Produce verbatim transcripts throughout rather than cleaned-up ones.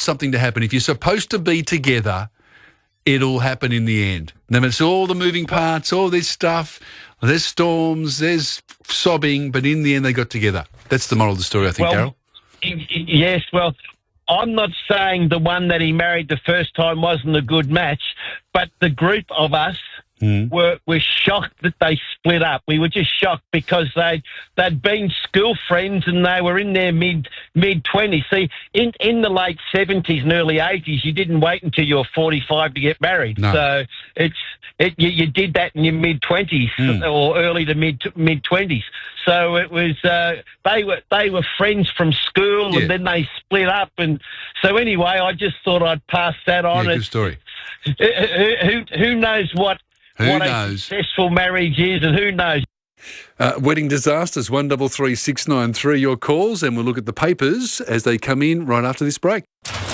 something to happen. If you're supposed to be together, it'll happen in the end. Then it's all the moving parts, all this stuff. There's storms, there's sobbing, but in the end they got together. That's the moral of the story, I think, Well, Carol. y- y- yes, well, I'm not saying the one that he married the first time wasn't a good match, but the group of us mm. were were shocked that they split up. We were just shocked because they they'd been school friends and they were in their mid mid twenties. See, in in the late seventies and early eighties, you didn't wait until you were forty-five to get married. No. So it's it you, you did that in your mid twenties mm. or early to mid mid twenties. So it was uh, they were they were friends from school, yeah. and then they split up, and so anyway, I just thought I'd pass that on. Yeah, good story. Who, who, who knows what who what knows? a successful marriage is, and who knows? Uh, wedding disasters one double three six nine three. Your calls, and we'll look at the papers as they come in right after this break.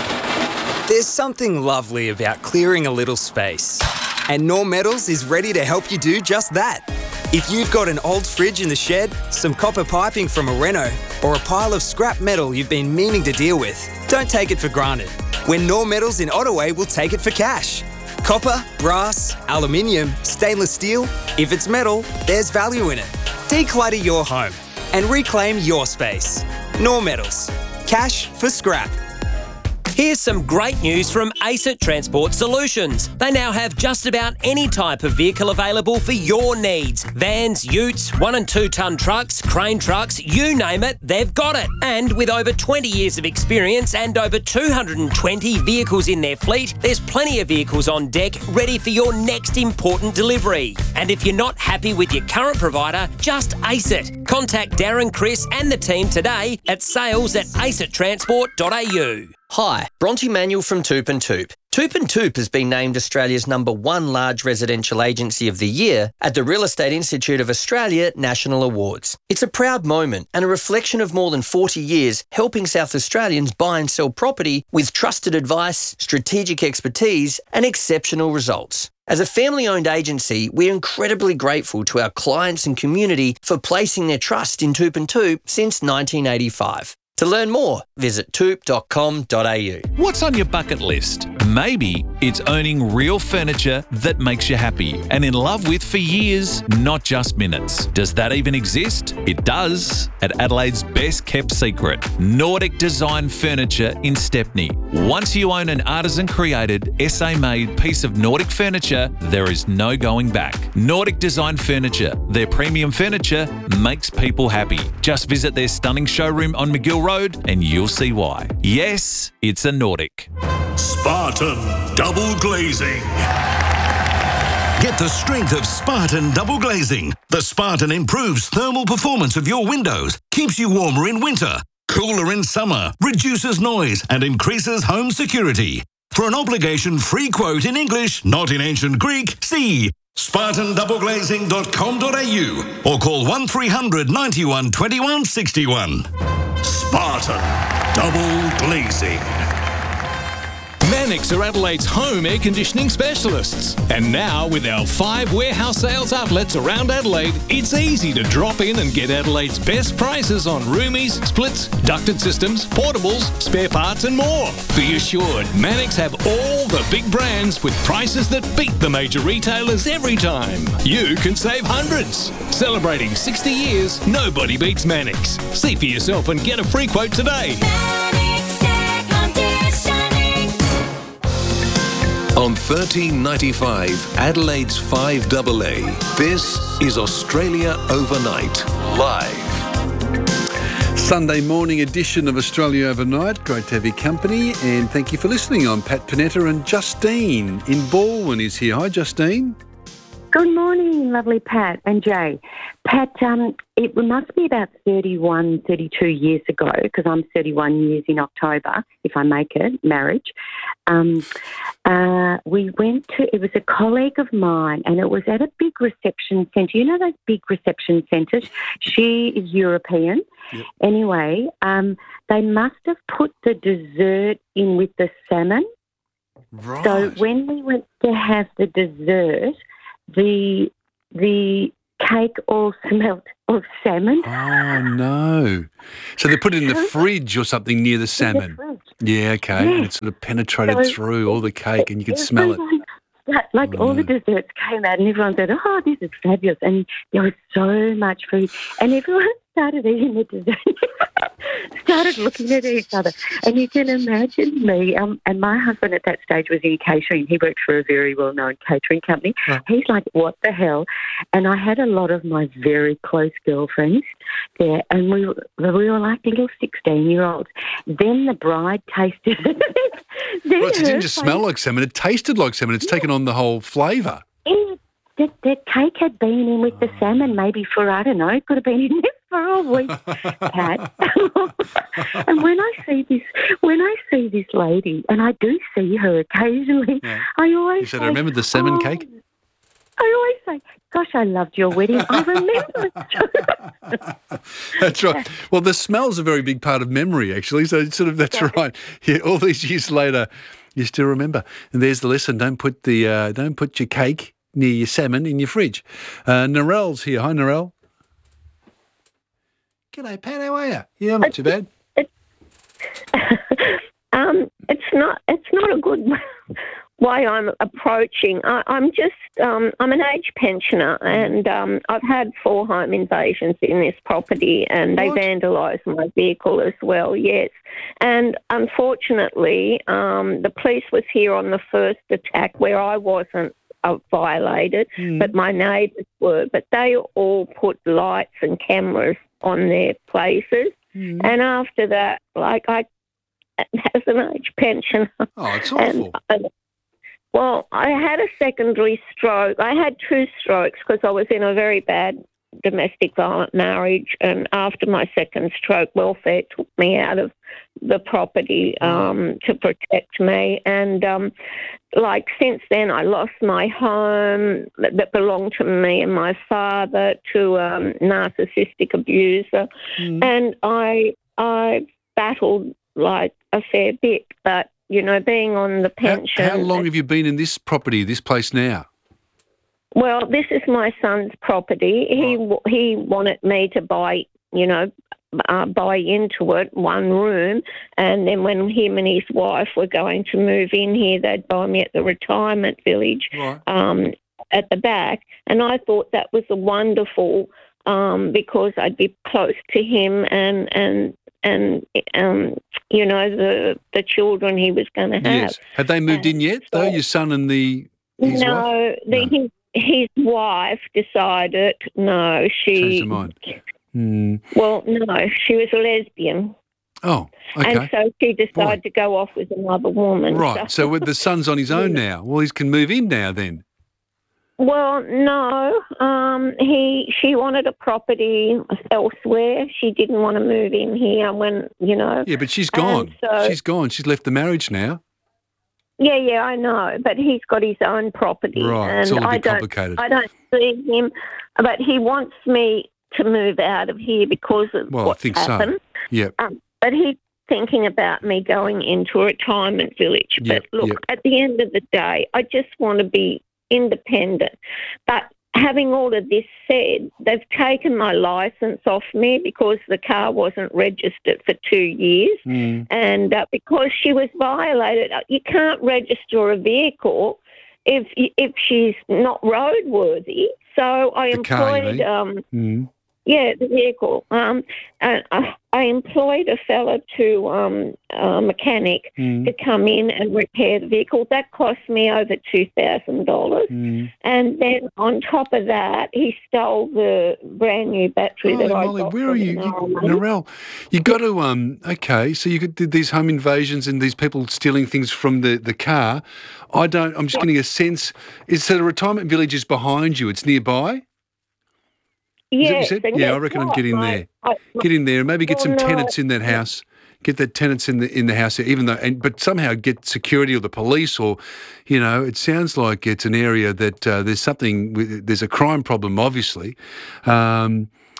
There's something lovely about clearing a little space, and Norm Metals is ready to help you do just that. If you've got an old fridge in the shed, some copper piping from a reno, or a pile of scrap metal you've been meaning to deal with, don't take it for granted. When Norm Metals in Ottaway will take it for cash. Copper, brass, aluminium, stainless steel, if it's metal, there's value in it. Declutter your home and reclaim your space. Norm Metals. Cash for scrap. Here's some great news from ACET Transport Solutions. They now have just about any type of vehicle available for your needs. Vans, utes, one and two tonne trucks, crane trucks, you name it, they've got it. And with over twenty years of experience and over two hundred twenty vehicles in their fleet, there's plenty of vehicles on deck ready for your next important delivery. And if you're not happy with your current provider, just ACET. Contact Darren, Chris and the team today at sales at acet transport dot a u. Hi, Bronte Manuel from Toop and Toop. Toop and Toop has been named Australia's number one large residential agency of the year at the Real Estate Institute of Australia National Awards. It's a proud moment and a reflection of more than forty years helping South Australians buy and sell property with trusted advice, strategic expertise and exceptional results. As a family-owned agency, we're incredibly grateful to our clients and community for placing their trust in Toop and Toop since nineteen eighty-five. To learn more, visit toop dot com dot a u. What's on your bucket list? Maybe it's owning real furniture that makes you happy and in love with for years, not just minutes. Does that even exist? It does, at Adelaide's best kept secret, Nordic Design Furniture in Stepney. Once you own an artisan-created, S A-made piece of Nordic furniture, there is no going back. Nordic Design Furniture, their premium furniture, makes people happy. Just visit their stunning showroom on McGill Road and you'll see why. Yes, it's a Nordic. Spartan Double Glazing. Get the strength of Spartan Double Glazing. The Spartan improves thermal performance of your windows, keeps you warmer in winter, cooler in summer, reduces noise and increases home security. For an obligation-free quote in English, not in ancient Greek, see spartan double glazing dot com dot a u or call one three hundred ninety-one twenty-one sixty-one. Spartan Double Glazing. Mannix are Adelaide's home air conditioning specialists. And now, with our five warehouse sales outlets around Adelaide, it's easy to drop in and get Adelaide's best prices on roomies, splits, ducted systems, portables, spare parts and more. Be assured, Mannix have all the big brands with prices that beat the major retailers every time. You can save hundreds. Celebrating sixty years, nobody beats Mannix. See for yourself and get a free quote today. On thirteen ninety-five, Adelaide's five A A, this is Australia Overnight, live. Sunday morning edition of Australia Overnight. Great to have your company and thank you for listening. I'm Pat Panetta and Justine in Baldwin is here. Hi, Justine. Good morning, lovely Pat and Jay. Pat, um, it must be about thirty-one, thirty-two years ago, because I'm thirty-one years in October, if I make it, marriage. Um, uh, we went to, it was a colleague of mine, and it was at a big reception centre. You know those big reception centres? She is European. Yep. Anyway, um, they must have put the dessert in with the salmon. Right. So when we went to have the dessert, the the cake all smelt or salmon. Oh, no. So they put it in the fridge or something near the salmon. fridge. Yeah, okay. Yeah. And it sort of penetrated So through all the cake and you could smell it. Everyone- Like, like Oh, all the no. desserts came out and everyone said, oh, this is fabulous. And there was so much food. And everyone started eating the dessert, started looking at each other. And you can imagine me, um, and my husband at that stage was in catering. He worked for a very well-known catering company. Right. He's like, what the hell? And I had a lot of my very close girlfriends there, and we, were- we were like little sixteen-year-olds. Then the bride tasted it. Then Well, it her didn't just smell face- like salmon, it tasted like salmon. It's taken on the whole flavour. Yeah, the, the cake had been in with the salmon maybe for, I don't know, it could have been in there for a week, Pat. And when I see this, when I see this lady, and I do see her occasionally, Yeah. I always You said, say, remember the salmon "Oh," cake? I always say, gosh, I loved your wedding. I remember it. That's right. Well, the smell's a very big part of memory, actually. So it's sort of that's right. Yeah, all these years later, you still remember. And there's the lesson: don't put the uh, don't put your cake near your salmon in your fridge. Uh, Narelle's here. Hi, Narelle. G'day, Pat. How are you? Yeah, I'm not too bad. Um, it's not. It's not a good way I'm approaching. I, I'm just. Um, I'm an age pensioner, and um, I've had four home invasions in this property, and they What? vandalised my vehicle as well. Yes, and unfortunately, um, the police was here on the first attack where I wasn't uh, violated, but my neighbours were. But they all put lights and cameras on their places, and after that, like I. As an age pensioner. Oh, it's And, awful. uh, well, I had a secondary stroke. I had two strokes because I was in a very bad domestic violent marriage, and after my second stroke, welfare took me out of the property um, to protect me. And um, like since then, I lost my home that, that belonged to me and my father to a um, narcissistic abuser, and I I battled like a fair bit, but you know, being on the How, pension. how long have you been in this property, this place now? Well, this is my son's property. He w he wanted me to buy, you know, uh, buy into it, one room, and then when him and his wife were going to move in here, they'd buy me at the retirement village Right. um, at the back, and I thought that was a wonderful um, because I'd be close to him and and and um, you know the the children he was going to have. Yes. Have they moved in yet, though, your son and the his no, wife? the, No. His, his wife decided no, she Changed their mind. Hmm. well, no, she was a lesbian, Oh, okay. and so she decided to go off with another woman. Right. So with the son's on his own now. Well, he can move in now then. Well, no, um, he she wanted a property elsewhere. She didn't want to move in here when you know. Yeah, but she's And gone. so- she's gone. She's left the marriage now. Yeah, yeah, I know, but he's got his own property, Right, and it's all a I bit don't, complicated. I don't see him, but he wants me to move out of here because of Well, I what's think so. happened. Yep. Um, but he's thinking about me going into a retirement village. Yep, But look, yep. at the end of the day, I just want to be independent. But having all of this said, they've taken my licence off me because the car wasn't registered for two years. Mm. And uh, because she was violated, uh, you can't register a vehicle if if she's not roadworthy. So I The car, you employed, mean? um, Mm. yeah, the vehicle. Um, and I, I employed a fella to um, a mechanic Mm. to come in and repair the vehicle. That cost me over two thousand dollars. Mm. And then on top of that, he stole the brand new battery Holy that I moly, got where are from you, you Narromine. Narelle? You got to um. Okay, so you could, did these home invasions and these people stealing things from the, the car. I don't. I'm just getting a sense. Is so the retirement village is behind you? It's nearby. Is that what you Yes, said? and Yeah, I guess reckon I'd what? get in My- there. I- Get in there and maybe get Well, some no, tenants in that house. Get the tenants in the in the house, even though, and but somehow get security or the police, or, you know, it sounds like it's an area that uh, there's something. With, there's a crime problem, obviously. Um,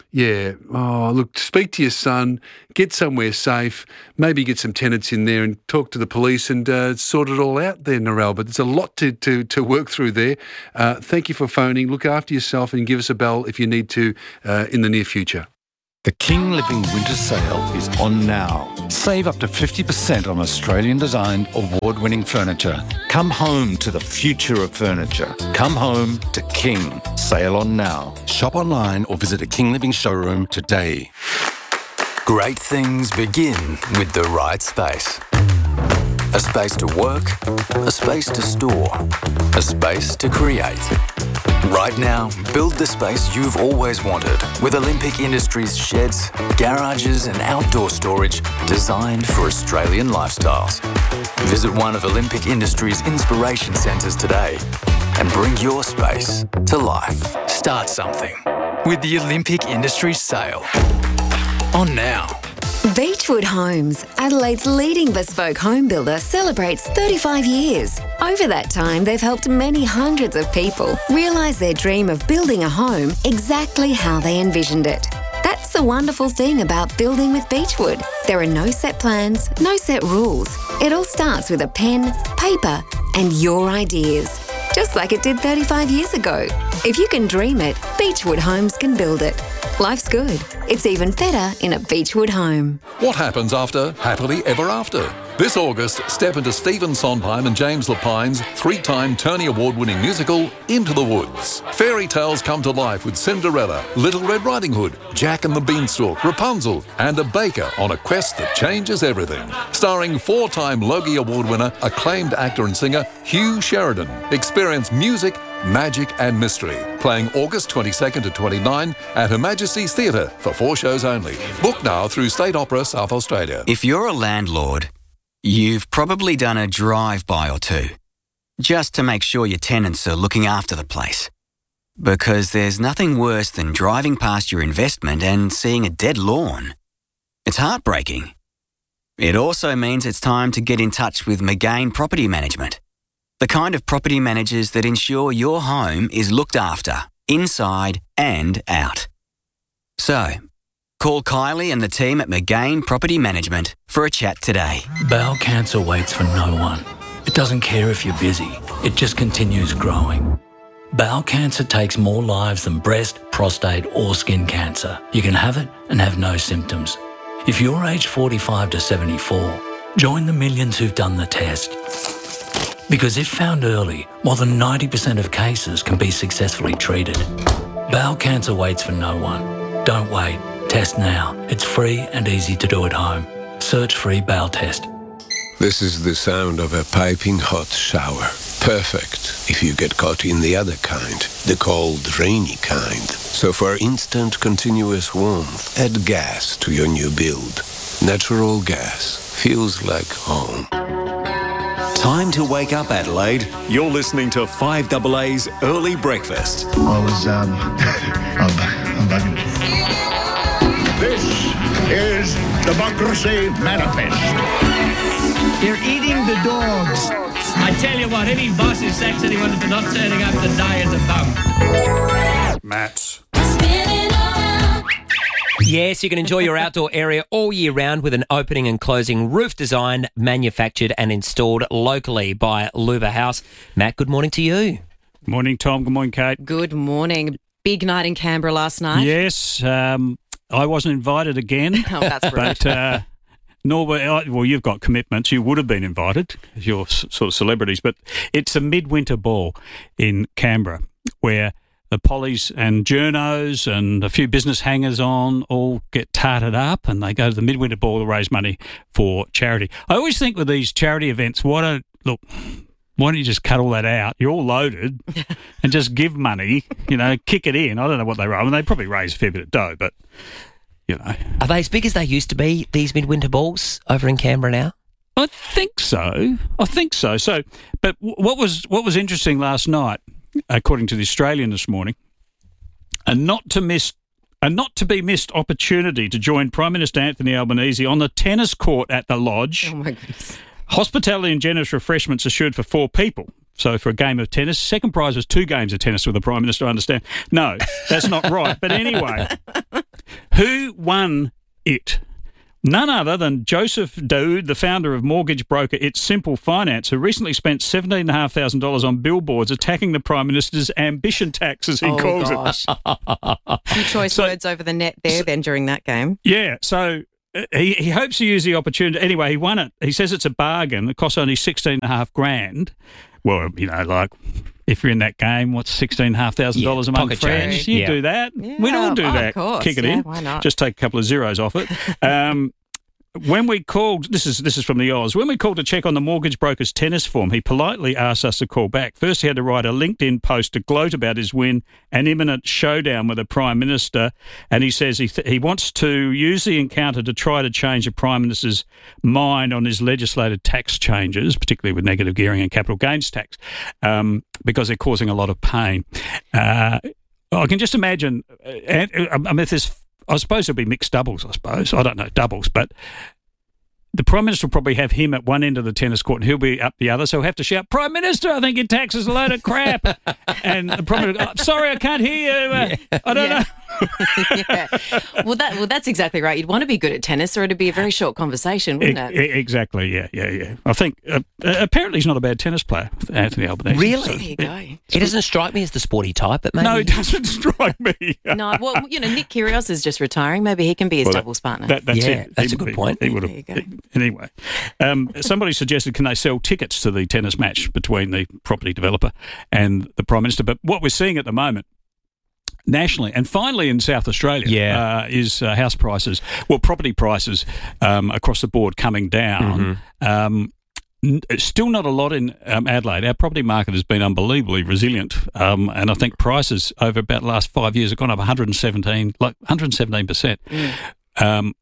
Yeah. Oh, look, speak to your son, get somewhere safe, maybe get some tenants in there and talk to the police and uh, sort it all out there, Narelle. But there's a lot to, to, to work through there. Uh, thank you for phoning. Look after yourself and give us a bell if you need to uh, in the near future. The King Living Winter Sale is on now. Save up to fifty percent on Australian-designed, award-winning furniture. Come home to the future of furniture. Come home to King. Sale on now. Shop online or visit a King Living showroom today. Great things begin with the right space. A space to work, a space to store, a space to create. Right now, build the space you've always wanted with Olympic Industries sheds, garages and outdoor storage designed for Australian lifestyles. Visit one of Olympic Industries' inspiration centres today and bring your space to life. Start something with the Olympic Industries sale. On now. Beechwood Homes, Adelaide's leading bespoke home builder, celebrates thirty-five years. Over that time, they've helped many hundreds of people realise their dream of building a home exactly how they envisioned it. That's the wonderful thing about building with Beechwood. There are no set plans, no set rules. It all starts with a pen, paper, and your ideas. Just like it did thirty-five years ago. If you can dream it, Beechwood Homes can build it. Life's good. It's even better in a Beechwood home. What happens after Happily Ever After? This August, step into Stephen Sondheim and James Lapine's three-time Tony Award-winning musical, Into the Woods. Fairy tales come to life with Cinderella, Little Red Riding Hood, Jack and the Beanstalk, Rapunzel, and a baker on a quest that changes everything. Starring four-time Logie Award winner, acclaimed actor and singer Hugh Sheridan. Experience music, magic and mystery. Playing August twenty-second to twenty-ninth at Her Majesty's Theatre for four shows only. Book now through State Opera South Australia. If you're a landlord, you've probably done a drive-by or two, just to make sure your tenants are looking after the place. Because there's nothing worse than driving past your investment and seeing a dead lawn. It's heartbreaking. It also means it's time to get in touch with McGain Property Management, the kind of property managers that ensure your home is looked after, inside and out. So, call Kylie and the team at McGain Property Management for a chat today. Bowel cancer waits for no one. It doesn't care if you're busy. It just continues growing. Bowel cancer takes more lives than breast, prostate or skin cancer. You can have it and have no symptoms. If you're aged forty-five to seventy-four, join the millions who've done the test. Because if found early, more than ninety percent of cases can be successfully treated. Bowel cancer waits for no one. Don't wait. Test now. It's free and easy to do at home. Search free bowel test. This is the sound of a piping hot shower. Perfect if you get caught in the other kind, the cold, rainy kind. So for instant, continuous warmth, add gas to your new build. Natural gas feels like home. Time to wake up, Adelaide. You're listening to five A A's Early Breakfast. I was, um, I'm, I'm bugging. This is Democracy Manifest. You're eating the dogs. I tell you what, any boss who sacks anyone for not turning up today is a bum. Matt. Yes, you can enjoy your outdoor area all year round with an opening and closing roof designed, manufactured and installed locally by Luba House. Matt, good morning to you. Good morning, Tom. Good morning, Kate. Good morning. Big night in Canberra last night. Yes, um, I wasn't invited again. Oh, that's rude. But, uh, nor were I, well, you've got commitments. You would have been invited, you're s- sort of celebrities. But it's a midwinter ball in Canberra where the pollies and journos and a few business hangers-on all get tarted up and they go to the midwinter ball to raise money for charity. I always think with these charity events, why don't, look, why don't you just cut all that out? You're all loaded and just give money, you know, kick it in. I don't know what they raise. I mean, they probably raise a fair bit of dough, but, you know. Are they as big as they used to be, these midwinter balls over in Canberra now? I think so. I think so. So, but what was what was interesting last night, according to the Australian this morning, a not to miss, a not to be missed opportunity to join Prime Minister Anthony Albanese on the tennis court at the Lodge. Oh my goodness! Hospitality and generous refreshments assured for four people. So for a game of tennis, second prize was two games of tennis with the Prime Minister. I understand. No, that's not right. But anyway, Who won it? None other than Joseph Daoud, the founder of mortgage broker It's Simple Finance, who recently spent seventeen thousand five hundred dollars on billboards attacking the Prime Minister's ambition tax, as he Oh, calls gosh. it. Few choice So- words over the net there then during that game. Yeah, so uh, he, he hopes to use the opportunity. Anyway, he won it. He says it's a bargain. It costs only sixteen and a half grand. Well, you know, like if you're in that game, what's sixteen and a half thousand dollars among pocket friends? change. You Yeah. do that. Yeah, We'd all do oh, of that. course. Kick it Yeah, in. why not? Just take a couple of zeros off it. Um, when we called, this is this is from the Oz. When we called to check on the mortgage broker's tennis form, he politely asked us to call back. First, he had to write a LinkedIn post to gloat about his win, an imminent showdown with the Prime Minister, and he says he th- he wants to use the encounter to try to change the Prime Minister's mind on his legislated tax changes, particularly with negative gearing and capital gains tax, um, because they're causing a lot of pain. Uh, I can just imagine. Uh, and, uh, I mean, if there's I suppose it'll be mixed doubles, I suppose. I don't know, doubles. But the Prime Minister will probably have him at one end of the tennis court and he'll be up the other. So he'll have to shout, Prime Minister, I think your tax is a load of crap. And the Prime Minister, oh, sorry, I can't hear you. Uh, Yeah. I don't Yeah. know. yeah. Well, that well, that's exactly right. You'd want to be good at tennis, or it'd be a very short conversation, wouldn't E- it? e- exactly, yeah, yeah, yeah. I think uh, uh, apparently he's not a bad tennis player, Anthony Albanese. Really? There you go. He doesn't strike me as the sporty type, but maybe. No, it doesn't strike me. No, well, you know, Nick Kyrgios is just retiring. Maybe he can be his Well, that- doubles partner. That, that's Yeah, it. that's He a good would- point. He would have. There you go. Anyway, um, somebody suggested can they sell tickets to the tennis match between the property developer and the Prime Minister? But what we're seeing at the moment, nationally and finally in South Australia, Yeah. uh, is uh, house prices, well, property prices um, across the board coming down. Mm-hmm. Um, n- still not a lot in um, Adelaide. Our property market has been unbelievably resilient, um, and I think prices over about the last five years have gone up one hundred seventeen, like one hundred seventeen percent. Um,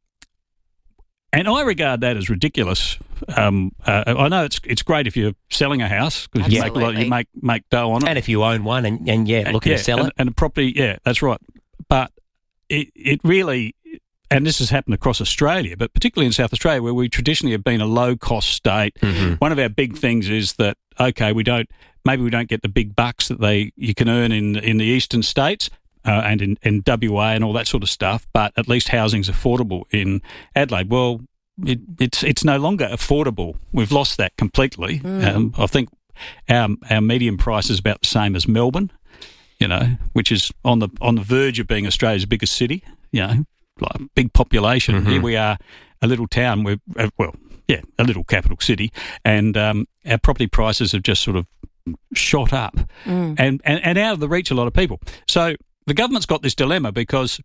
and I regard that as ridiculous. Um, uh, I know it's it's great if you're selling a house because you make a lot, you Absolutely. make make dough on it. And if you own one and, and yeah, looking yeah, to sell and, it. and the property, yeah, that's right. But it it really, and this has happened across Australia, but particularly in South Australia, where we traditionally have been a low cost state. Mm-hmm. One of our big things is that okay, we don't maybe we don't get the big bucks that they you can earn in in the eastern states. Uh, and in, in W A and all that sort of stuff, but at least housing's affordable in Adelaide. Well, it, it's it's no longer affordable. We've lost that completely. Mm. Um, I think our our median price is about the same as Melbourne, you know, which is on the on the verge of being Australia's biggest city. You know, like big population. Mm-hmm. Here we are, a little town. We're uh, well, yeah, a little capital city, and um, our property prices have just sort of shot up, Mm. and, and and out of the reach of a lot of people. So the government's got this dilemma because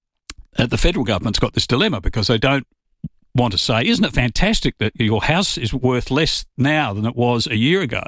uh, the federal government's got this dilemma because they don't want to say, isn't it fantastic that your house is worth less now than it was a year ago?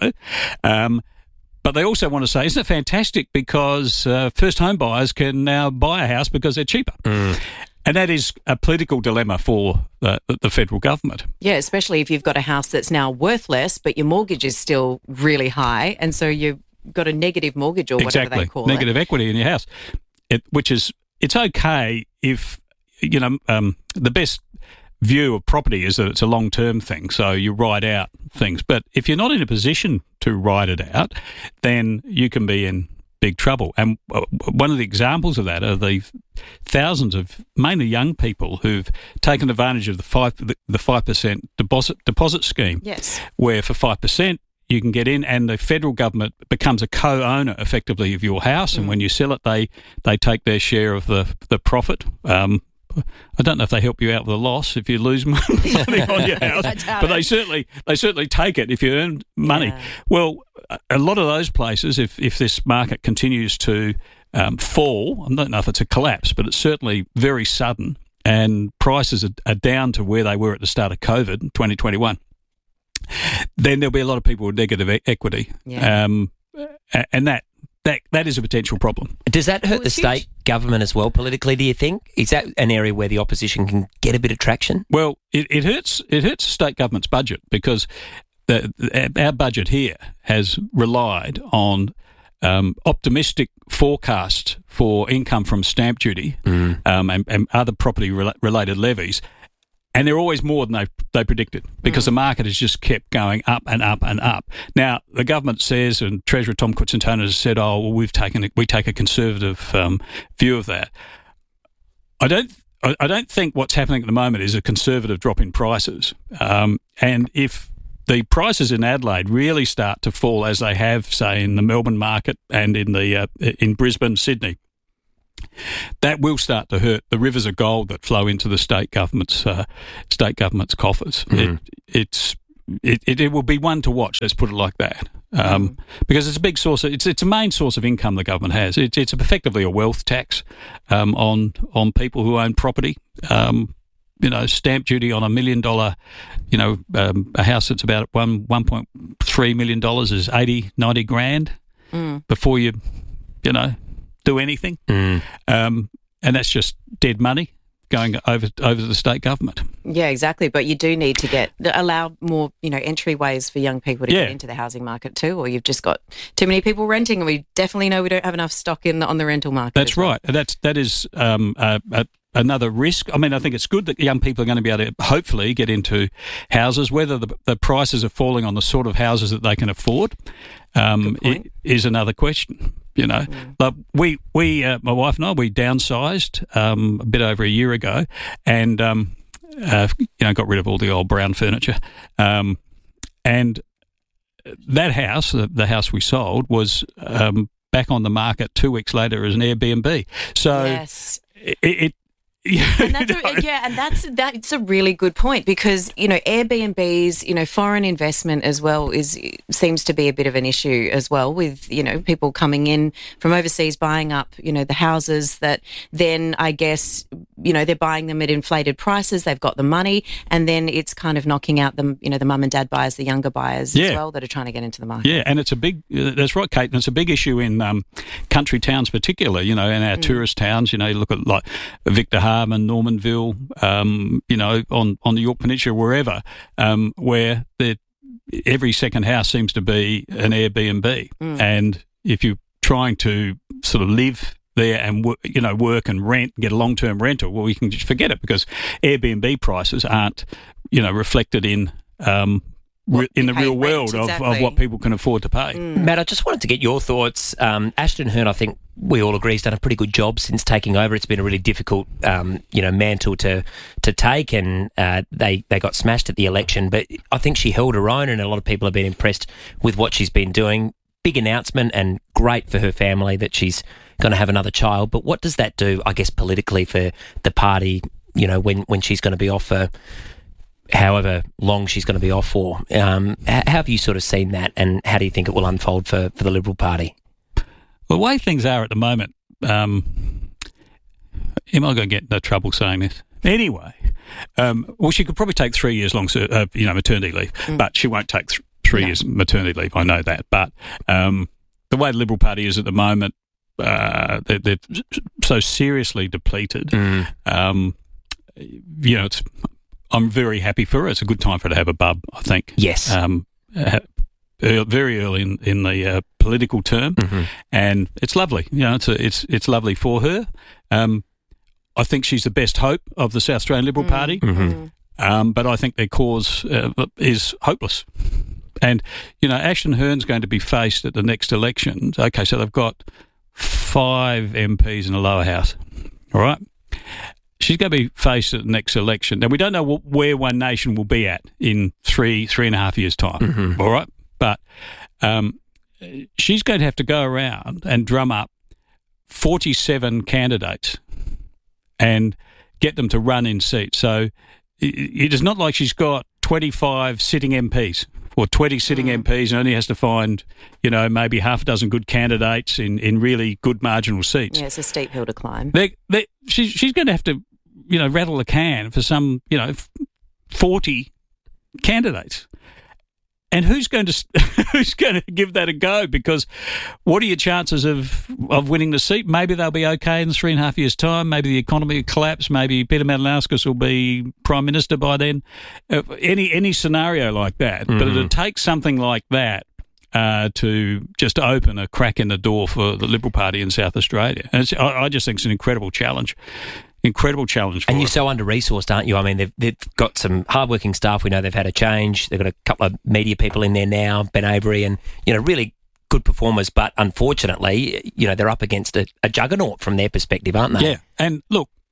Um, but they also want to say, isn't it fantastic because uh, first home buyers can now buy a house because they're cheaper? Mm. And that is a political dilemma for the, the federal government. Yeah, especially if you've got a house that's now worth less, but your mortgage is still really high, and so you've got a negative mortgage or whatever Exactly. they call Negative it. equity in your house, it, which is, it's okay if, you know, um, the best view of property is that it's a long-term thing, so you ride out things. But if you're not in a position to ride it out, then you can be in big trouble. And uh, one of the examples of that are the thousands of mainly young people who've taken advantage of the five the five percent deposit deposit scheme. Yes. Where for five percent you can get in, and the federal government becomes a co-owner effectively of your house, and when you sell it, they they take their share of the the profit. Um, I don't know if they help you out with a loss if you lose money on your house, I doubt but they it. certainly they certainly take it if you earn money. Yeah. Well, a- a lot of those places, if if this market continues to um, fall, I don't know if it's a collapse, but it's certainly very sudden, and prices are, are down to where they were at the start of COVID in twenty twenty-one. Then there'll be a lot of people with negative e- equity, Yeah. um, a- and that. That, that is a potential problem. Does that hurt Well, the it's state huge. government as well politically, do you think? Is that an area where the opposition can get a bit of traction? Well, it, it hurts. It hurts the state government's budget because the, the, our budget here has relied on um, optimistic forecasts for income from stamp duty Mm. um, and, and other property rela- related levies. And they're always more than they they predicted because the market has just kept going up and up and up. Now the government says, and Treasurer Tom Kutzentona has said, "Oh, well, we've taken a, we take a conservative um, view of that." I don't. I I don't think what's happening at the moment is a conservative drop in prices. Um, and if the prices in Adelaide really start to fall as they have, say, in the Melbourne market and in the uh, in Brisbane, Sydney, that will start to hurt the rivers of gold that flow into the state government's uh, state government's coffers. Mm. It, it's it, it, it will be one to watch. Let's put it like that. Um, because it's a big source. Of, it's it's a main source of income the government has. It's it's effectively a wealth tax um, on on people who own property. Um, you know, stamp duty on a million dollar, you know, um, a house that's about one one point three million dollars is eighty, ninety grand Mm. before you, you know, do anything. Mm. Um, and that's just dead money going over over to the state government. Yeah, exactly. But you do need to get allow more, you know, entryways for young people to Yeah. get into the housing market too, or you've just got too many people renting, and we definitely know we don't have enough stock in on the rental market. That's as well. right. That's that is um, a, a, another risk. I mean, I think it's good that young people are going to be able to hopefully get into houses. Whether the, the prices are falling on the sort of houses that they can afford um, i- is another question. You know, but we we uh, my wife and I we downsized um, a bit over a year ago, and um, uh, you know got rid of all the old brown furniture, um, and that house, the, the house we sold, was um, back on the market two weeks later as an Airbnb. So Yes. it. it And that's a, yeah, and that's that's a really good point, because you know Airbnbs, you know, foreign investment as well is seems to be a bit of an issue as well, with you know people coming in from overseas buying up you know the houses that then I guess you know they're buying them at inflated prices. They've got the money, and then it's kind of knocking out the you know the mum and dad buyers, the younger buyers as Yeah. well that are trying to get into the market. Yeah, and it's a big. uh, That's right, Kate. And it's a big issue in um, country towns, particularly. You know, in our Mm. tourist towns. You know, you look at like Victor Harmon, Normanville. Um, you know, on on the York Peninsula, wherever, um, where the every second house seems to be an Airbnb, Mm. and if you're trying to sort of live there and wo- you know work and rent, get a long term rental, well, you can just forget it, because Airbnb prices aren't you know reflected in. Um, re- in the pay real rent, world of, of exactly. what people can afford to pay. Matt, I just wanted to get your thoughts. Um, Ashton Hearn, I think we all agree, has done a pretty good job since taking over. It's been a really difficult, um, you know, mantle to to take, and uh, they they got smashed at the election. But I think she held her own, and a lot of people have been impressed with what she's been doing. Big announcement, and great for her family that she's going to have another child. But what does that do, I guess, politically for the party? You know, when when she's going to be off for however long she's going to be off for. Um, h- how have you sort of seen that, and how do you think it will unfold for, for the Liberal Party? Well, the way things are at the moment, um, am I going to get into trouble saying this? Anyway, um, well, she could probably take three years long, ser- uh, you know, maternity leave, but she won't take th- three years maternity leave. I know that, but um, the way the Liberal Party is at the moment, uh, they're, they're so seriously depleted. Um, you know, it's. I'm very happy for her. It's a good time for her to have a bub, I think. Yes. Um, uh, ear- very early in, in the uh, political term, and it's lovely. You know, it's a, it's it's lovely for her. Um, I think she's the best hope of the South Australian Liberal Party, um, but I think their cause uh, is hopeless. And you know, Ashton Hearn's going to be faced at the next elections. Okay, so they've got five M Ps in the lower house. All right. She's going to be faced at the next election. Now, we don't know what, where One Nation will be at in three, three and a half years' time, all right? But um, she's going to have to go around and drum up forty-seven candidates and get them to run in seats. So i- it is not like she's got twenty-five sitting M Ps or twenty sitting M Ps and only has to find, you know, maybe half a dozen good candidates in, in really good marginal seats. Yeah, it's a steep hill to climb. They, they, she's, she's going to have to, you know, rattle a can for some, you know, forty candidates. And who's going to who's going to give that a go? Because what are your chances of of winning the seat? Maybe they'll be okay in three and a half years' time. Maybe the economy will collapse. Maybe Peter Malinauskas will be Prime Minister by then. Uh, any any scenario like that. But Mhm. it'll take something like that uh, to just open a crack in the door for the Liberal Party in South Australia. And it's, I, I just think it's an incredible challenge. Incredible challenge for And her. you're so under-resourced, aren't you? I mean, they've, they've got some hard-working staff. We know they've had a change. They've got a couple of media people in there now, Ben Avery, and, you know, really good performers. But unfortunately, you know, they're up against a, a juggernaut from their perspective, aren't they? Yeah, and look,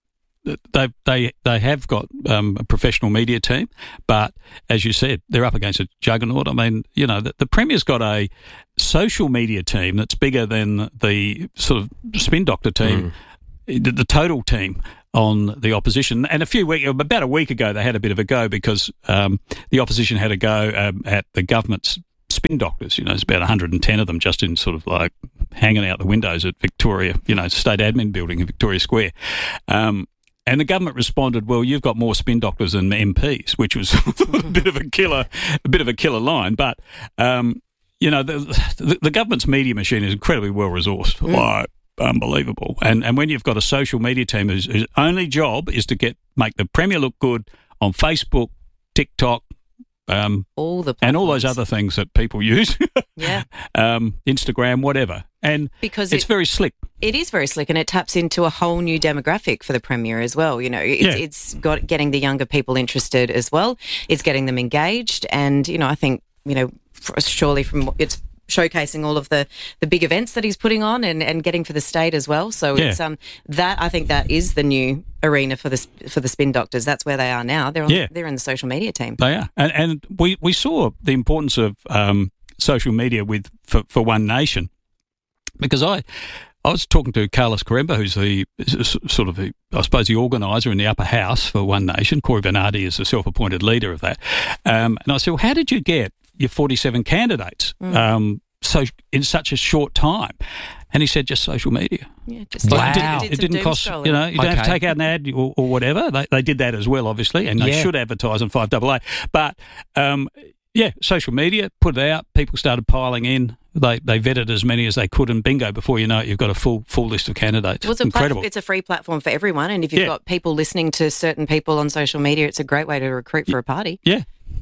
they they they have got um, a professional media team, but as you said, they're up against a juggernaut. I mean, you know, the, the Premier's got a social media team that's bigger than the sort of spin doctor team, mm. the, the total team on the opposition. And a few weeks, about a week ago, they had a bit of a go because um, the opposition had a go um, at the government's spin doctors. You know, there's about one hundred ten of them just in sort of like hanging out the windows at Victoria, you know, State Admin Building in Victoria Square. Um, and the government responded, well, you've got more spin doctors than M Ps, which was a bit of a killer, a bit of a killer line. But, um, you know, the, the, the government's media machine is incredibly well resourced. Mm. Like, unbelievable. And and when you've got a social media team whose, whose only job is to get make the Premier look good on Facebook, TikTok, um, all the and all those other things that people use, yeah, um, Instagram, whatever, and because it's it, very slick. It is very slick, and it taps into a whole new demographic for the Premier as well. You know, it's, Yeah. it's got getting the younger people interested as well. It's getting them engaged, and you know, I think you know, f- surely from it's showcasing all of the, the big events that he's putting on and, and getting for the state as well. So Yeah. it's um that I think that is the new arena for the for the spin doctors. That's where they are now. They're on, Yeah. they're in the social media team. They are, and and we, we saw the importance of um, social media with for, for One Nation, because I I was talking to Carlos Caremba, who's the sort of the, I suppose the organiser in the upper house for One Nation. Corey Bernardi is the self-appointed leader of that, um, and I said, well, how did you get your forty-seven candidates Mm. um, so in such a short time? And he said, just social media. Yeah, just Like, did- it, did did, some it didn't cost, doom you know, you don't have to Okay. take out an ad or, or whatever. They, they did that as well, obviously, and they Yeah. should advertise on five A A. But, um, yeah, social media, put it out. People started piling in. They they vetted as many as they could, and bingo, before you know it, you've got a full full list of candidates. Well, it's, a Incredible. plat- it's a free platform for everyone, and if you've Yeah. got people listening to certain people on social media, it's a great way to recruit for a party. Yeah.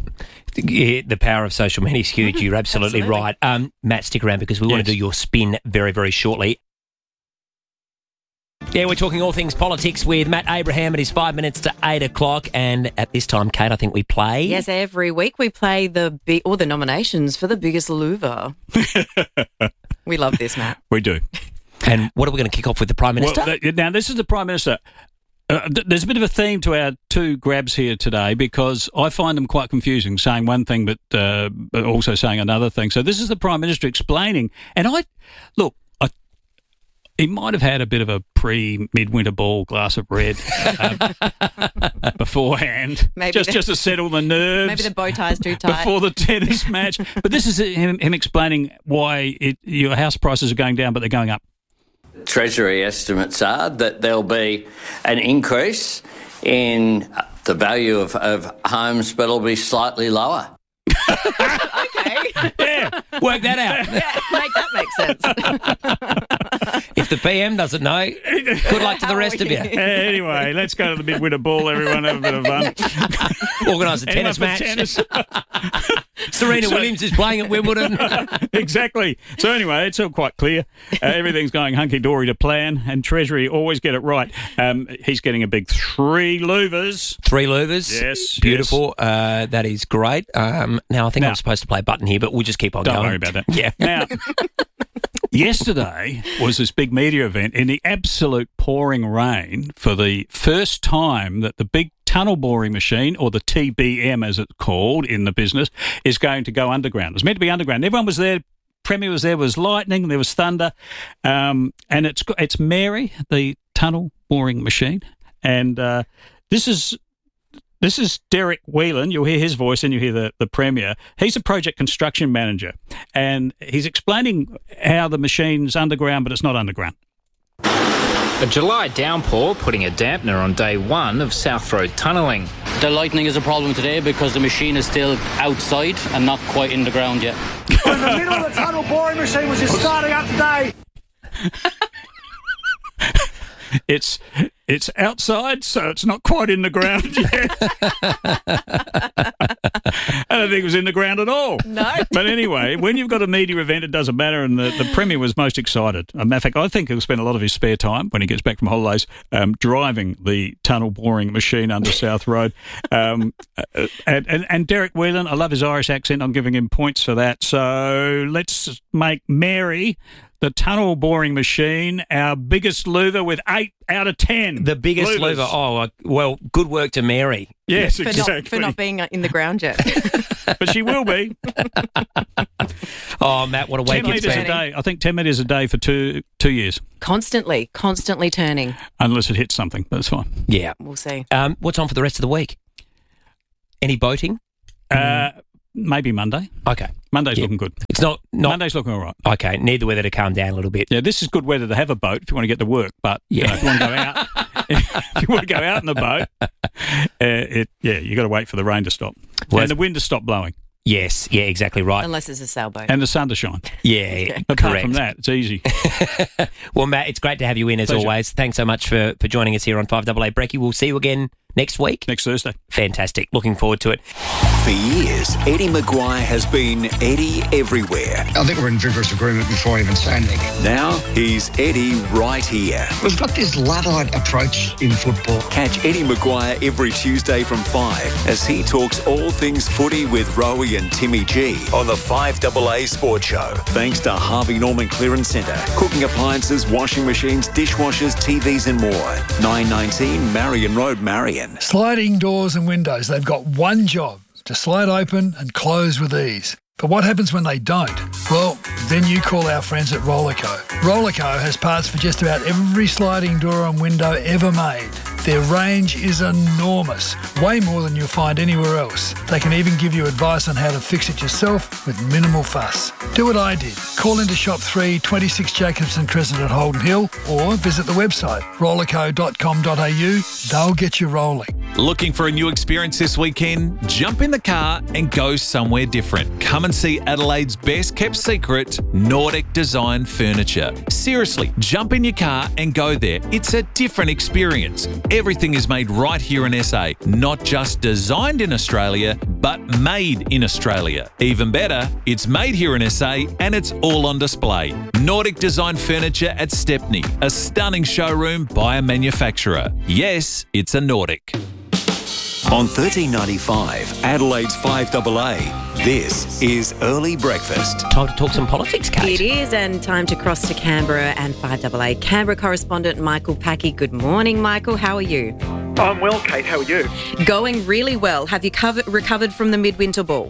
Yeah, the power of social media is huge. You're absolutely, Absolutely. right. Um, Matt, stick around because we want Yes. to do your spin very, very shortly. Yeah, we're talking all things politics with Matt Abraham. It is five minutes to eight o'clock, and at this time, Kate, I think we play. Yes, every week we play the big, all the nominations for the biggest louver. We love this, Matt. We do. And what are we going to kick off with, the Prime Minister? Well, th- now, this is the Prime Minister. Uh, th- there's a bit of a theme to our two grabs here today because I find them quite confusing, saying one thing but, uh, but also saying another thing. So this is the Prime Minister explaining. And I, look, I, he might have had a bit of a pre-midwinter ball glass of red um, beforehand, Maybe just, the- just to settle the nerves. Maybe the bow tie's too tight. Before the tennis match. But this is him, him explaining why it, your house prices are going down, but they're going up. Treasury estimates are that there'll be an increase in the value of, of homes, but it'll be slightly lower. Okay. Yeah, work that out. Yeah, make that make sense. If the P M doesn't know, good luck to the rest of you. Anyway, let's go to the midwinter ball, everyone. Have a bit of fun. Organise a Anyone tennis for match. tennis? Serena So- Williams is playing at Wimbledon. Exactly. So anyway, it's all quite clear. Uh, everything's going hunky-dory to plan, and Treasury always get it right. Um, he's getting a big three louvers. Three louvers. Yes, Beautiful. Uh, that is great. Um, now, I think Now- I'm supposed to play a button here, but we'll just keep on Don't going. worry about that. Yeah. Now, yesterday was this big media event in the absolute pouring rain for the first time that the big tunnel boring machine, or the T B M as it's called in the business, is going to go underground. It was meant to be underground. Everyone was there. Premier was there. There was lightning. There was thunder. Um, and it's it's Mary, the tunnel boring machine. And uh, this is... This is Derek Whelan. You'll hear his voice and you hear the, the Premier. He's a project construction manager, and he's explaining how the machine's underground, but it's not underground. A July downpour putting a dampener on day one of South Road tunnelling. The lightning is a problem today because the machine is still outside and not quite in the ground yet. In the middle of the tunnel boring machine, which is starting up today. It's it's outside, so it's not quite in the ground yet. I don't think it was in the ground at all. No. But anyway, when you've got a media event, it doesn't matter, and the, the Premier was most excited. Um, in fact, I think he'll spend a lot of his spare time when he gets back from holidays um, driving the tunnel boring machine under South Road. Um, uh, and, and, and Derek Whelan, I love his Irish accent. I'm giving him points for that. So let's make Mary The tunnel boring machine, our biggest louver with eight out of ten. The biggest louvers. louver. Oh, uh, well, good work to Mary. Yes, for exactly. Not, for not being in the ground yet. But she will be. Oh, Matt, what a wake ten it's metres a been. day. I think ten metres a day for two two years, Constantly, constantly turning. unless it hits something. That's fine. Yeah. We'll see. Um, what's on for the rest of the week? Any boating? Uh, maybe Monday. Okay. Monday's Yeah. looking good. It's not, not Monday's looking all right. okay. Need the weather to calm down a little bit. Yeah, this is good weather to have a boat if you want to get to work. But you Yeah. know, if you want to go out, if you want to go out in the boat, uh, it yeah, you got to wait for the rain to stop Well, and the wind to stop blowing Yes. Yeah. Exactly right. Unless it's a sailboat. and the sun to shine. Yeah. yeah. Apart Correct. from that, it's easy. Well, Matt, it's great to have you in as Pleasure. always. Thanks so much for, for joining us here on five A A. Brekkie, we'll see you again next week. Next Thursday. Fantastic. Looking forward to it. For years, Eddie Maguire has been Eddie everywhere. I think we're in vigorous agreement before even saying anything. Now he's Eddie right here. We've got this Luddite approach in football. Catch Eddie Maguire every Tuesday from five as he talks all things footy with Rowie and Timmy G on the five A A Sports Show. Thanks to Harvey Norman Clearance Centre. Cooking appliances, washing machines, dishwashers, T Vs and more. nine nineteen Marion Road, Marion. Sliding doors and windows, they've got one job, to slide open and close with ease. But what happens when they don't? Well, then you call our friends at Rollerco. Rollerco has parts for just about every sliding door and window ever made. Their range is enormous, way more than you'll find anywhere else. They can even give you advice on how to fix it yourself with minimal fuss. Do what I did. Call into shop three, twenty-six Jacobson Crescent at Holden Hill, or visit the website rollerco dot com dot a u. They'll get you rolling. Looking for a new experience this weekend? Jump in the car and go somewhere different. Come and see Adelaide's best kept secret, Nordic Design Furniture. Seriously, jump in your car and go there. It's a different experience. Everything is made right here in S A, not just designed in Australia, but made in Australia. Even better, it's made here in S A and it's all on display. Nordic Design Furniture at Stepney, a stunning showroom by a manufacturer. Yes, it's a Nordic. On thirteen ninety-five, Adelaide's five A A, this is Early Breakfast. Time to talk some politics, Kate. It is, and time to cross to Canberra and five A A. Canberra correspondent Michael Packy. Good morning, Michael. How are you? I'm well, Kate. How are you? Going really well. Have you covered, recovered from the midwinter ball?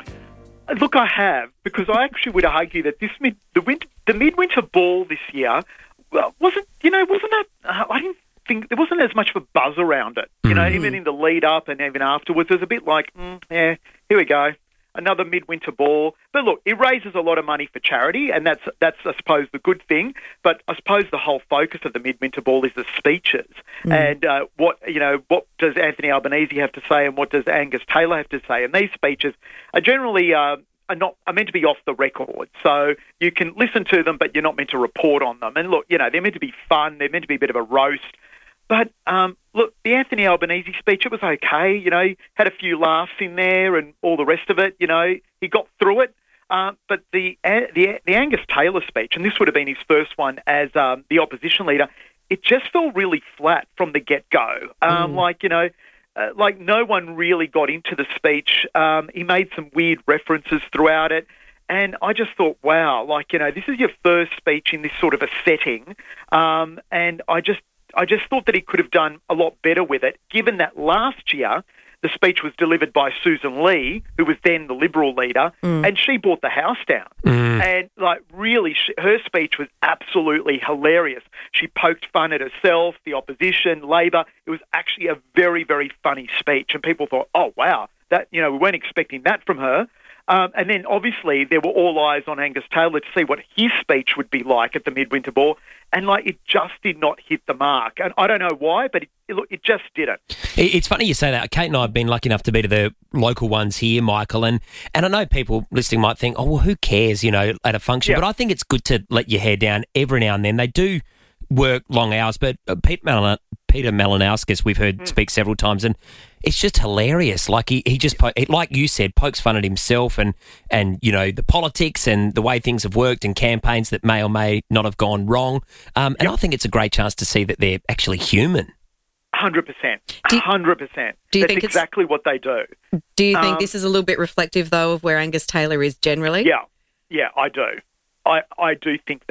Look, I have, because I actually would argue that this mid, the, winter, the midwinter ball this year well, wasn't, you know, wasn't that, uh, I didn't think, there wasn't as much of a buzz around it. You know, Mm-hmm. even in the lead up and even afterwards, it was a bit like, mm, yeah, here we go. Another midwinter ball. But look, it raises a lot of money for charity, and that's, that's I suppose, the good thing. But I suppose the whole focus of the midwinter ball is the speeches. Mm. And uh, what, you know, what does Anthony Albanese have to say and what does Angus Taylor have to say? And these speeches are generally uh, are not are meant to be off the record. So you can listen to them, but you're not meant to report on them. And look, you know, they're meant to be fun. They're meant to be a bit of a roast. But um, look, the Anthony Albanese speech, it was okay. You know, he had a few laughs in there and all the rest of it. You know, he got through it. Uh, but the, the the Angus Taylor speech, and this would have been his first one as um, the opposition leader, it just fell really flat from the get-go. Um, Mm. Like, you know, uh, like no one really got into the speech. Um, he made some weird references throughout it. And I just thought, wow, like, you know, this is your first speech in this sort of a setting. Um, and I just I just thought that he could have done a lot better with it, given that last year the speech was delivered by Susan Lee, who was then the Liberal leader, Mm. and she brought the house down. Mm. And, like, really, she, her speech was absolutely hilarious. She poked fun at herself, the opposition, Labor. It was actually a very, very funny speech, and people thought, oh, wow, that, you know, we weren't expecting that from her. Um, and then, obviously, there were all eyes on Angus Taylor to see what his speech would be like at the midwinter ball. And, like, it just did not hit the mark. And I don't know why, but it, it, look, it just didn't. It- It's funny you say that. Kate and I have been lucky enough to be to the local ones here, Michael, and, and I know people listening might think, oh, well, who cares, you know, at a function? Yeah. But I think it's good to let your hair down every now and then. They do work long hours, but uh, Pete Malin- Peter Malinowskis, we've heard Mm. speak several times, and it's just hilarious. Like he, he just, po- like you said, pokes fun at himself and, and, you know, the politics and the way things have worked and campaigns that may or may not have gone wrong. Um, and I think it's a great chance to see that they're actually human. one hundred percent. one hundred percent. do you That's think it's- exactly what they do. Do you think Um, this is a little bit reflective, though, of where Angus Taylor is generally? Yeah, yeah, I do. I, I do think that.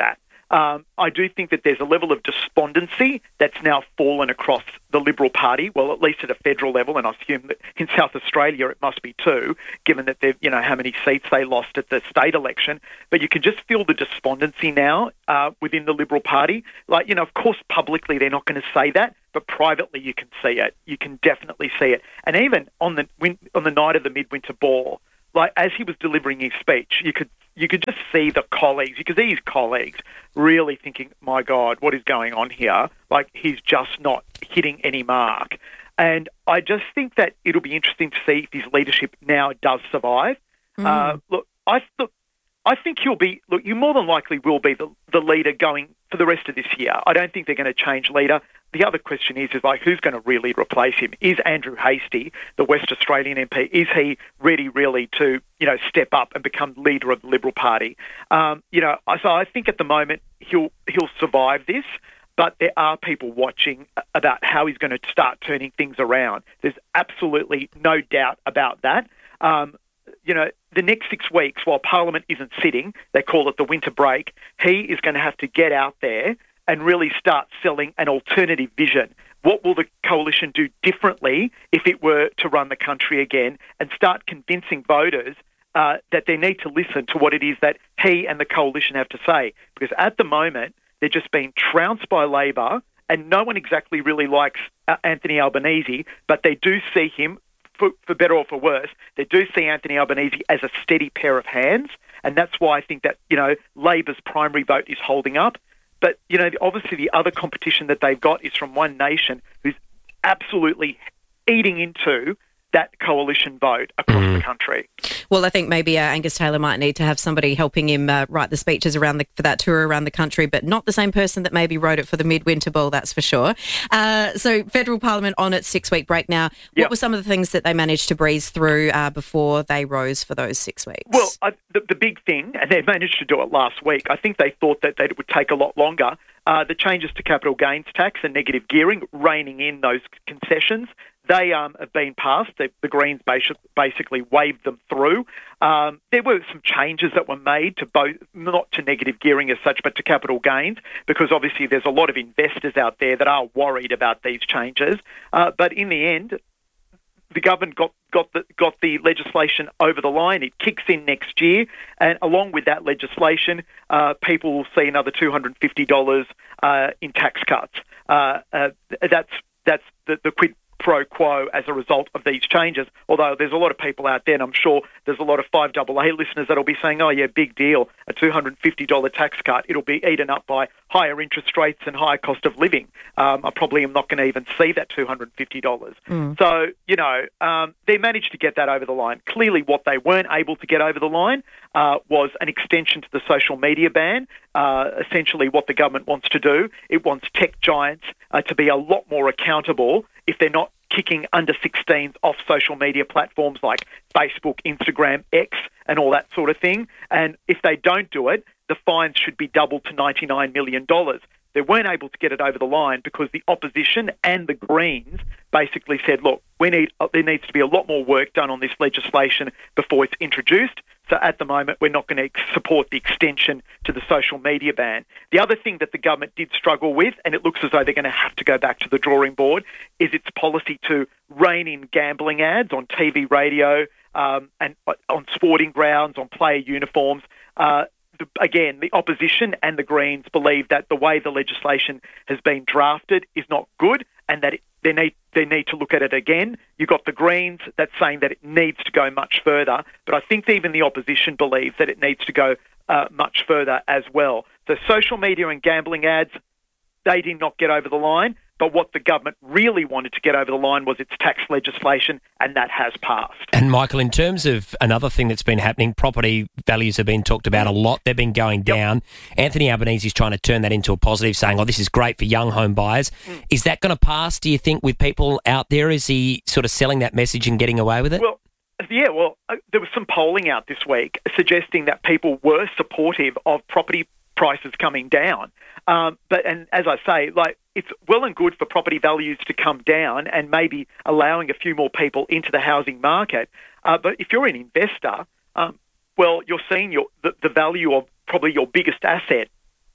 Um, I do think that there's a level of despondency that's now fallen across the Liberal Party, well, at least at a federal level, and I assume that in South Australia it must be too, given that they've, you know, how many seats they lost at the state election. But you can just feel the despondency now uh, within the Liberal Party. Like, you know, of course, publicly they're not going to say that, but privately you can see it. You can definitely see it. And even on the win- on the night of the midwinter ball, like as he was delivering his speech, you could you could just see the colleagues, you could see his colleagues really thinking, my God, what is going on here? Like, he's just not hitting any mark. And I just think that it'll be interesting to see if his leadership now does survive. Mm. Uh, look, I look, I think he'll be, look, you more than likely will be the, the leader going for the rest of this year. I don't think they're going to change leader. The other question is, is like, who's going to really replace him? Is Andrew Hastie, the West Australian M P, is he ready really to, you know, step up and become leader of the Liberal Party? Um, you know, so I think at the moment he'll he'll survive this, but there are people watching about how he's going to start turning things around. There's absolutely no doubt about that. Um, you know, the next six weeks, while Parliament isn't sitting, they call it the winter break, he is going to have to get out there and really start selling an alternative vision. What will the coalition do differently if it were to run the country again, and start convincing voters uh, that they need to listen to what it is that he and the coalition have to say? Because at the moment, they're just being trounced by Labor, and no one exactly really likes uh, Anthony Albanese, but they do see him, for, for better or for worse, they do see Anthony Albanese as a steady pair of hands, and that's why I think that, you know, Labor's primary vote is holding up. But, you know, obviously the other competition that they've got is from One Nation, who's absolutely eating into that coalition vote across mm. the country. Well, I think maybe uh, Angus Taylor might need to have somebody helping him uh, write the speeches around the, for that tour around the country, but not the same person that maybe wrote it for the Midwinter Ball, that's for sure. Uh, so Federal Parliament on its six-week break now. What yep. were some of the things that they managed to breeze through uh, before they rose for those six weeks? Well, I, the, the big thing, and they managed to do it last week, I think they thought that, that it would take a lot longer, uh, the changes to capital gains tax and negative gearing, reining in those concessions. They um, have been passed. The, the Greens basically waved them through. Um, there were some changes that were made to both, not to negative gearing as such, but to capital gains, because obviously there's a lot of investors out there that are worried about these changes. Uh, but in the end, the government got, got, the, got the legislation over the line. It kicks in next year, and along with that legislation, uh, people will see another two hundred fifty dollars uh, in tax cuts. Uh, uh, that's that's the, the quid pro quo as a result of these changes, although there's a lot of people out there, and I'm sure there's a lot of five double A listeners that'll be saying, oh yeah, big deal, a two hundred fifty dollars tax cut, it'll be eaten up by higher interest rates and higher cost of living. Um, I probably am not going to even see that two hundred fifty dollars. Mm. So, you know, um, they managed to get that over the line. Clearly what they weren't able to get over the line uh, was an extension to the social media ban. Uh, essentially what the government wants to do, it wants tech giants uh, to be a lot more accountable if they're not kicking under sixteens off social media platforms like Facebook, Instagram, X, and all that sort of thing. And if they don't do it, the fines should be doubled to ninety-nine million dollars. They weren't able to get it over the line because the opposition and the Greens basically said, look, we need there needs to be a lot more work done on this legislation before it's introduced. So at the moment, we're not going to support the extension to the social media ban. The other thing that the government did struggle with, and it looks as though they're going to have to go back to the drawing board, is its policy to rein in gambling ads on T V, radio, um, and on sporting grounds, on player uniforms. Uh, the, again, the opposition and the Greens believe that the way the legislation has been drafted is not good, and that it, they need they need to look at it again. You've got the Greens that's saying that it needs to go much further, but I think even the opposition believes that it needs to go uh, much further as well. So social media and gambling ads, they did not get over the line, but what the government really wanted to get over the line was its tax legislation, and that has passed. And Michael, in terms of another thing that's been happening, property values have been talked about a lot. They've been going down. Yep. Anthony Albanese is trying to turn that into a positive, saying, oh, this is great for young home buyers. Mm. Is that going to pass, do you think, with people out there? Is he sort of selling that message and getting away with it? Well, yeah, well, uh, there was some polling out this week suggesting that people were supportive of property prices coming down. Um, but and as I say, like, it's well and good for property values to come down and maybe allowing a few more people into the housing market. Uh, but if you're an investor, um, well, you're seeing your the, the value of probably your biggest asset,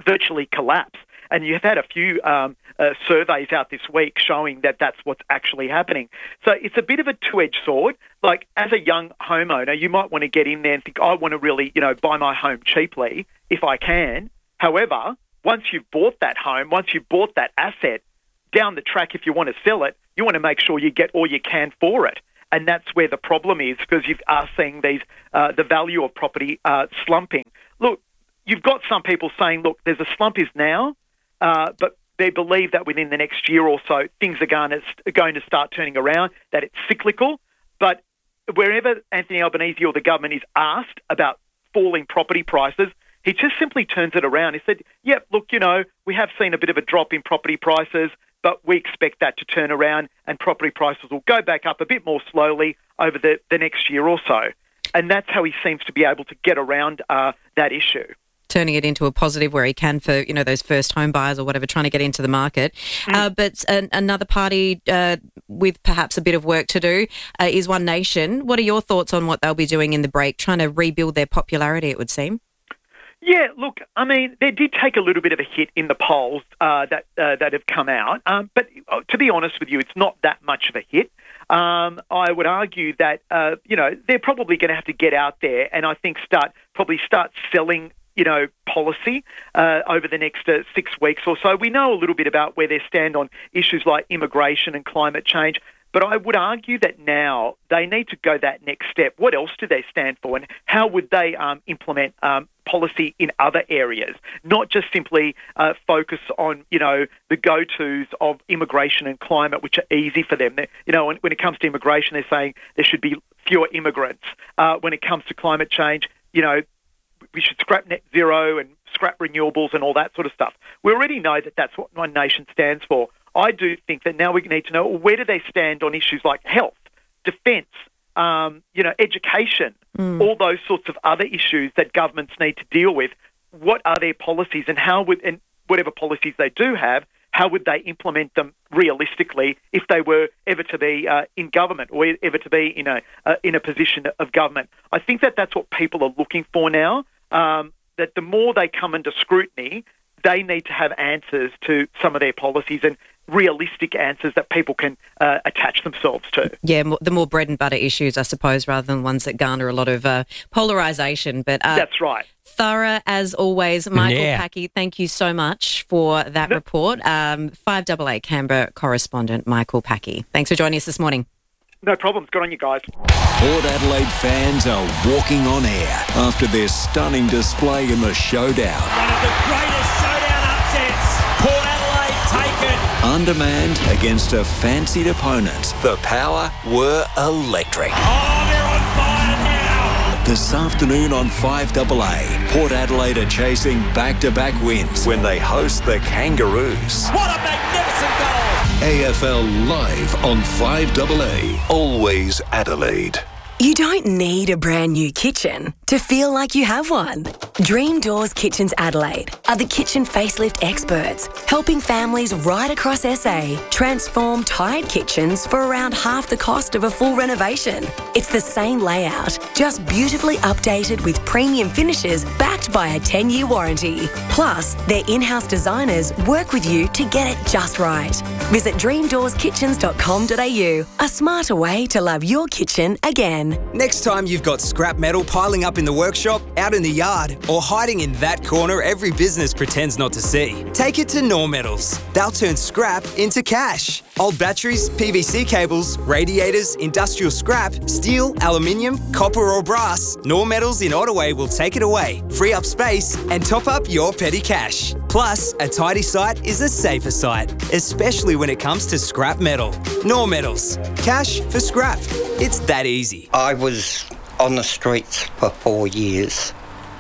virtually collapse. And you've had a few um, uh, surveys out this week showing that that's what's actually happening. So it's a bit of a two-edged sword. Like, as a young homeowner, you might want to get in there and think, I want to really, you know, buy my home cheaply if I can. However, once you've bought that home, once you've bought that asset, down the track, if you want to sell it, you want to make sure you get all you can for it. And that's where the problem is, because you are seeing these uh, the value of property uh, slumping. Look, you've got some people saying, look, there's a slump is now, uh, but they believe that within the next year or so, things are going to, going to start turning around, that it's cyclical. But wherever Anthony Albanese or the government is asked about falling property prices, he just simply turns it around. He said, yep, look, you know, we have seen a bit of a drop in property prices, but we expect that to turn around and property prices will go back up a bit more slowly over the, the next year or so. And that's how he seems to be able to get around uh, that issue. Turning it into a positive where he can for, you know, those first home buyers or whatever, trying to get into the market. Mm. Uh, but an, another party uh, with perhaps a bit of work to do uh, is One Nation. What are your thoughts on what they'll be doing in the break, trying to rebuild their popularity, it would seem? Yeah, look, I mean, they did take a little bit of a hit in the polls uh, that uh, that have come out. Um, but to be honest with you, it's not that much of a hit. Um, I would argue that, uh, you know, they're probably going to have to get out there and I think start probably start selling, you know, policy uh, over the next uh, six weeks or so. We know a little bit about where they stand on issues like immigration and climate change. But I would argue that now they need to go that next step. What else do they stand for, and how would they um, implement um, policy in other areas, not just simply uh, focus on, you know, the go-tos of immigration and climate, which are easy for them. They, you know, when, when it comes to immigration, they're saying there should be fewer immigrants. Uh, when it comes to climate change, you know, we should scrap net zero and scrap renewables and all that sort of stuff. We already know that that's what One Nation stands for. I do think that now we need to know, well, where do they stand on issues like health, defence, um, you know, education, mm. all those sorts of other issues that governments need to deal with. What are their policies, and how would, and whatever policies they do have, how would they implement them realistically if they were ever to be uh, in government or ever to be in a uh, in a position of government? I think that that's what people are looking for now. Um, that the more they come under scrutiny, they need to have answers to some of their policies and realistic answers that people can uh, attach themselves to. Yeah, the more bread and butter issues, I suppose, rather than ones that garner a lot of uh, polarisation. But uh, that's right. Thorough as always, Michael yeah. Packy. Thank you so much for that no. report. Um, five A A Canberra correspondent Michael Packy. Thanks for joining us this morning. No problems. Good on you guys. Port Adelaide fans are walking on air after their stunning display in the showdown. One of the greatest showdown upsets. Port Adelaide take it. Undermanned against a fancied opponent, the Power were electric. Oh, they're on fire now. This afternoon on five A A, Port Adelaide are chasing back-to-back wins when they host the Kangaroos. What a magnificent goal. A F L live on five A A. Always Adelaide. You don't need a brand new kitchen to feel like you have one. Dream Doors Kitchens Adelaide are the kitchen facelift experts, helping families right across S A transform tired kitchens for around half the cost of a full renovation. It's the same layout, just beautifully updated with premium finishes backed by a ten-year warranty. Plus, their in-house designers work with you to get it just right. Visit dream doors kitchens dot com dot a u, a smarter way to love your kitchen again. Next time you've got scrap metal piling up in the workshop, out in the yard, or hiding in that corner every business pretends not to see, take it to Nor Metals. They'll turn scrap into cash. Old batteries, P V C cables, radiators, industrial scrap, steel, aluminium, copper or brass, Nor Metals in Ottaway will take it away, free up space and top up your petty cash. Plus, a tidy site is a safer site, especially when it comes to scrap metal. Nor Metals. Cash for scrap. It's that easy. I was on the streets for four years.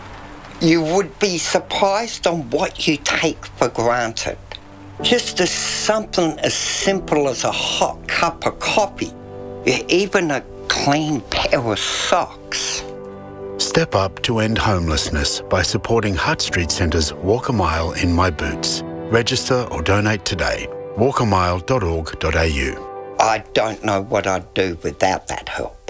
You would be surprised on what you take for granted. Just as something as simple as a hot cup of coffee, even a clean pair of socks. Step up to end homelessness by supporting Hutt Street Centre's Walk a Mile in My Boots. Register or donate today. walk a mile dot org dot a u. I don't know what I'd do without that help.